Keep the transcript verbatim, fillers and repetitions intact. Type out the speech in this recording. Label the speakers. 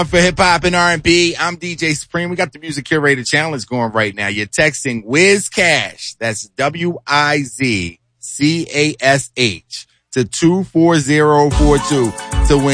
Speaker 1: For hip hop and R and B, I'm D J Supreme. We got the Music Curator Challenge going right now. You're texting Wiz Cash, that's W I Z C A S H, to two four zero four two to win